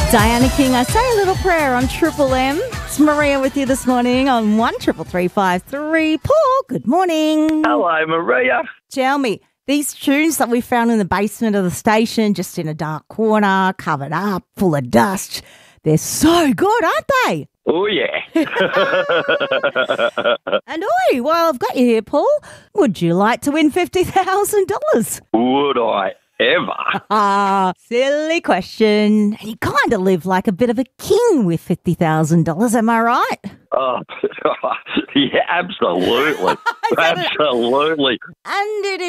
Diana King, I say a little prayer on Triple M. It's Maria with you this morning on 133353. Paul, good morning. Hello, Maria. Tell me, these tunes that we found in the basement of the station, just in a dark corner, covered up, full of dust, they're so good, aren't they? Oh, yeah. And oi, while I've got you here, Paul, would you like to win $50,000? Would I ever? Ah, silly question. You kind of live like a bit of a king with $50,000, am I right? Oh, yeah, absolutely. Absolutely. And it